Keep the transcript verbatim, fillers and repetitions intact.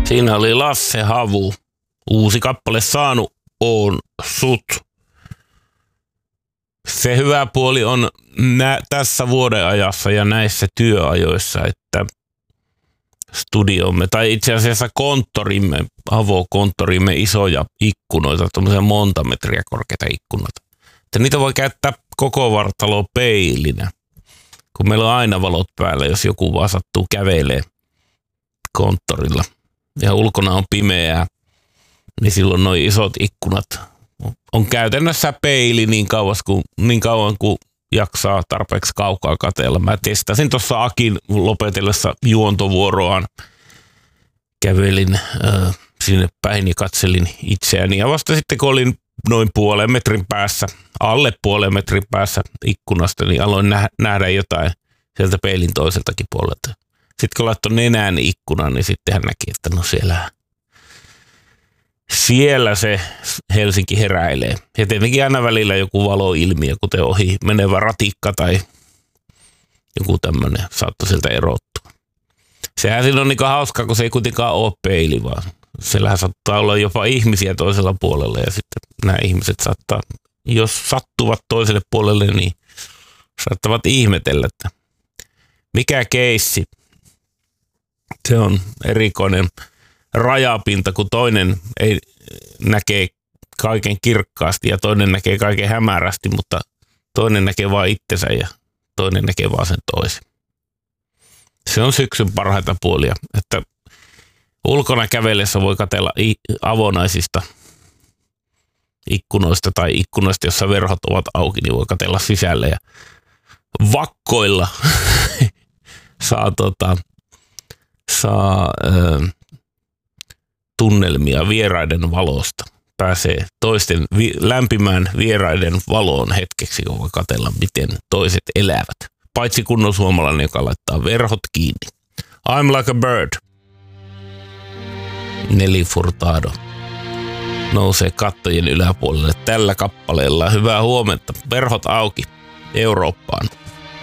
Siinä oli Lasse Havu. Uusi kappale Saanut oon sut. Se hyvä puoli on nä- tässä vuodenajassa ja näissä työajoissa, että studiomme, tai itse asiassa konttorimme, avokonttorimme isoja ikkunoita, tuommoisia monta metriä korkeita ikkunoita. Että niitä voi käyttää koko vartalo peilinä, kun meillä on aina valot päällä, jos joku vaan sattuu kävelee konttorilla. Ja ulkona on pimeää, niin silloin nuo isot ikkunat on käytännössä peili niin kauan kuin, niin kauan kuin jaksaa tarpeeksi kaukaa katsella. Mä testasin tuossa Akin lopetellessa juontovuoroaan. Kävelin äh, sinne päin ja katselin itseäni. Ja vasta sitten kun olin noin puolen metrin päässä, alle puolen metrin päässä ikkunasta, niin aloin nä- nähdä jotain sieltä peilin toiseltakin puolelta. Sitten kun laittoi nenään ikkunan, niin sitten hän näki, että no siellä, siellä se Helsinki heräilee. Ja tietenkin aina välillä joku valoilmiö, kuten ohi menevä ratikka tai joku tämmöinen saattoi sieltä erottua. Sehän siinä on niin hauskaa, kun se ei kuitenkaan ole peili, vaan siellähän saattaa olla jopa ihmisiä toisella puolella ja sitten nämä ihmiset saattaa, jos sattuvat toiselle puolelle, niin saattavat ihmetellä, että mikä keissi. Se on erikoinen rajapinta, kun toinen ei näkee kaiken kirkkaasti ja toinen näkee kaiken hämärästi, mutta toinen näkee vain itsensä ja toinen näkee vaan sen toisen. Se on syksyn parhaita puolia, että ulkona kävellessä voi katsella avonaisista ikkunoista tai ikkunoista, jossa verhot ovat auki, niin voi katsella sisälle ja vakkoilla saa tota saa ö, tunnelmia vieraiden valosta. Pääsee toisten vi- lämpimään vieraiden valoon hetkeksi, kun voi katsella, miten toiset elävät. Paitsi kunnon suomalainen, joka laittaa verhot kiinni. I'm like a bird. Nelly Furtado nousee kattojen yläpuolelle tällä kappaleella. Hyvää huomenta. Verhot auki Eurooppaan.